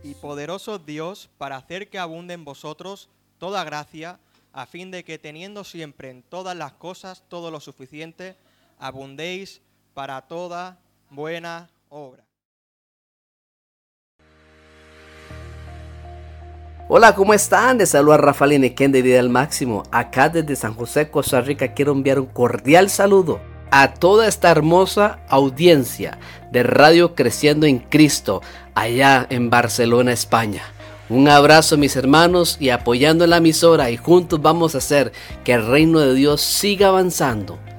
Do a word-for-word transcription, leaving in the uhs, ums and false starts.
y poderoso Dios para hacer que abunde en vosotros toda gracia, a fin de que teniendo siempre en todas las cosas todo lo suficiente, abundéis para toda buena obra. Hola, ¿cómo están? Les saluda Rafael Inequén de Vida al Máximo. Acá desde San José, Costa Rica, quiero enviar un cordial saludo a toda esta hermosa audiencia de Radio Creciendo en Cristo, allá en Barcelona, España. Un abrazo, mis hermanos, y apoyando en la emisora, y juntos vamos a hacer que el reino de Dios siga avanzando